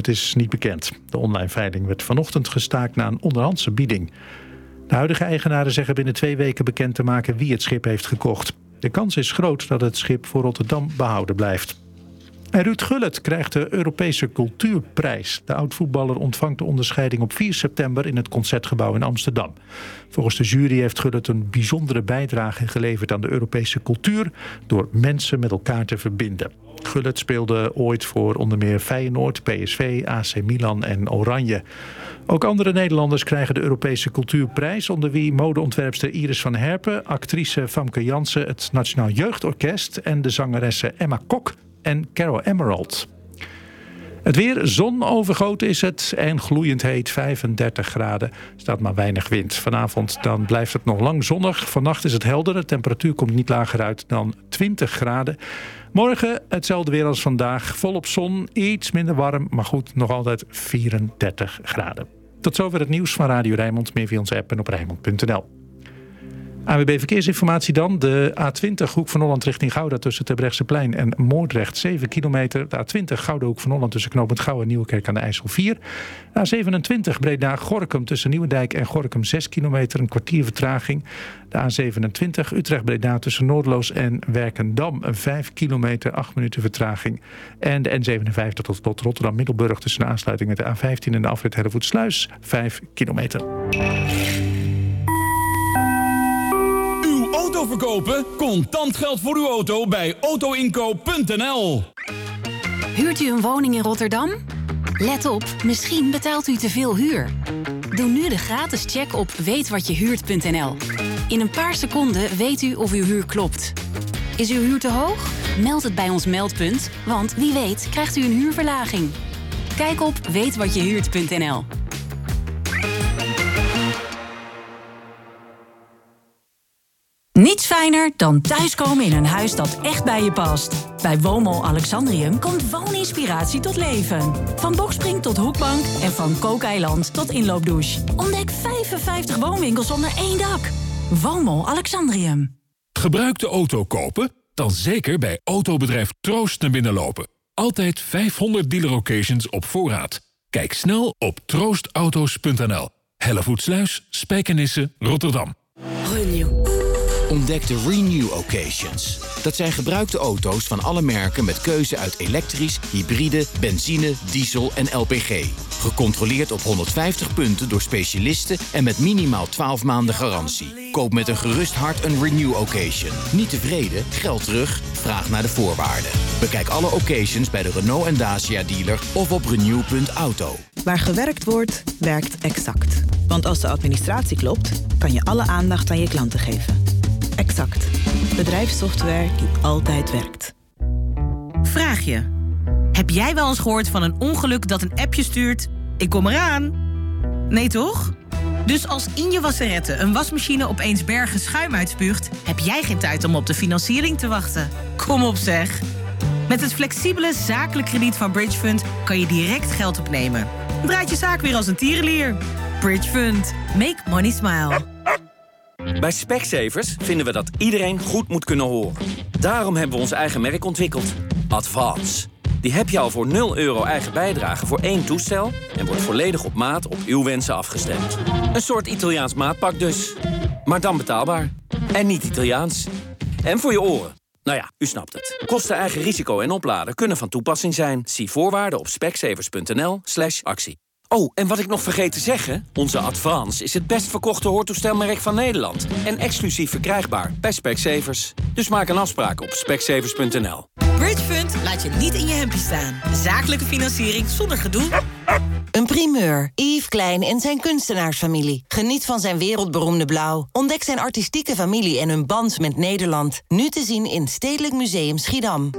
Het is niet bekend. De online veiling werd vanochtend gestaakt na een onderhandse bieding. De huidige eigenaren zeggen binnen 2 weken bekend te maken wie het schip heeft gekocht. De kans is groot dat het schip voor Rotterdam behouden blijft. En Ruud Gullit krijgt de Europese Cultuurprijs. De oud-voetballer ontvangt de onderscheiding op 4 september in het Concertgebouw in Amsterdam. Volgens de jury heeft Gullit een bijzondere bijdrage geleverd aan de Europese cultuur door mensen met elkaar te verbinden. Gullit speelde ooit voor onder meer Feyenoord, PSV, AC Milan en Oranje. Ook andere Nederlanders krijgen de Europese Cultuurprijs, onder wie modeontwerpster Iris van Herpen, actrice Famke Jansen, het Nationaal Jeugdorkest en de zangeressen Emma Kok en Carol Emerald. Het weer, zonovergoten is het en gloeiend heet, 35 graden. Er staat maar weinig wind. Vanavond dan blijft het nog lang zonnig. Vannacht is het helder. De temperatuur komt niet lager uit dan 20 graden. Morgen hetzelfde weer als vandaag. Volop zon, iets minder warm, maar goed, nog altijd 34 graden. Tot zover het nieuws van Radio Rijnmond. Meer via onze app en op Rijnmond.nl. ANWB Verkeersinformatie dan. De A20 Hoek van Holland richting Gouda tussen Terbrechtseplein en Moordrecht 7 kilometer. De A20 Gouda Hoek van Holland tussen knooppunt Gouwen en Nieuwekerk aan de IJssel 4. De A27 Breda-Gorinchem tussen Nieuwendijk en Gorinchem 6 kilometer. Een kwartier vertraging. De A27 Utrecht-Breda tussen Noordloos en Werkendam 5 kilometer, 8 minuten vertraging. En de N57 tot Rotterdam-Middelburg tussen de aansluiting met de A15 en de afrit Hellevoetsluis 5 kilometer. Auto verkopen? Contant geld voor uw auto bij autoinkoop.nl. Huurt u een woning in Rotterdam? Let op, misschien betaalt u te veel huur. Doe nu de gratis check op weetwatjehuurt.nl. In een paar seconden weet u of uw huur klopt. Is uw huur te hoog? Meld het bij ons meldpunt, want wie weet krijgt u een huurverlaging. Kijk op weetwatjehuurt.nl. Niets fijner dan thuiskomen in een huis dat echt bij je past. Bij Woonmall Alexandrium komt wooninspiratie tot leven. Van boxspring tot hoekbank en van kookeiland tot inloopdouche. Ontdek 55 woonwinkels onder één dak. Woonmall Alexandrium. Gebruikte auto kopen? Dan zeker bij autobedrijf Troost naar binnen lopen. Altijd 500 dealer-occasions op voorraad. Kijk snel op troostauto's.nl. Hellevoetsluis, Spijkenisse, Rotterdam. Renew. Ontdek de Renew Occasions. Dat zijn gebruikte auto's van alle merken met keuze uit elektrisch, hybride, benzine, diesel en LPG. Gecontroleerd op 150 punten door specialisten en met minimaal 12 maanden garantie. Koop met een gerust hart een Renew Occasion. Niet tevreden? Geld terug? Vraag naar de voorwaarden. Bekijk alle occasions bij de Renault en Dacia dealer of op renew.auto. Waar gewerkt wordt, werkt Exact. Want als de administratie klopt, kan je alle aandacht aan je klanten geven. Exact. Bedrijfssoftware die altijd werkt. Vraag je. Heb jij wel eens gehoord van een ongeluk dat een appje stuurt? Ik kom eraan. Nee toch? Dus als in je wasserette een wasmachine opeens bergen schuim uitspuugt, heb jij geen tijd om op de financiering te wachten. Kom op zeg. Met het flexibele zakelijk krediet van Bridgefund kan je direct geld opnemen. Draait je zaak weer als een tierenlier. Bridgefund. Make money smile. Bij Specsavers vinden we dat iedereen goed moet kunnen horen. Daarom hebben we ons eigen merk ontwikkeld. Advance. Die heb je al voor €0 eigen bijdrage voor 1 toestel en wordt volledig op maat op uw wensen afgestemd. Een soort Italiaans maatpak dus. Maar dan betaalbaar. En niet Italiaans. En voor je oren. Nou ja, u snapt het. Kosten, eigen risico en opladen kunnen van toepassing zijn. Zie voorwaarden op specsavers.nl/actie. Oh, en wat ik nog vergeet te zeggen, onze Advance is het best verkochte hoortoestelmerk van Nederland. En exclusief verkrijgbaar bij Specsavers. Dus maak een afspraak op specsavers.nl. Bridgefund laat je niet in je hempje staan. Zakelijke financiering zonder gedoe. Een primeur. Yves Klein en zijn kunstenaarsfamilie. Geniet van zijn wereldberoemde blauw. Ontdek zijn artistieke familie en hun band met Nederland. Nu te zien in Stedelijk Museum Schiedam.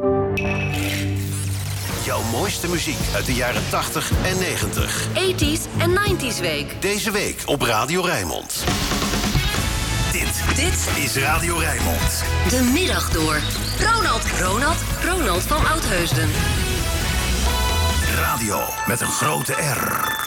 Jouw mooiste muziek uit de jaren 80 en 90. 80s en 90s week. Deze week op Radio Rijnmond. Dit is Radio Rijnmond. De middag door. Ronald van Oudheusden. Radio met een grote R.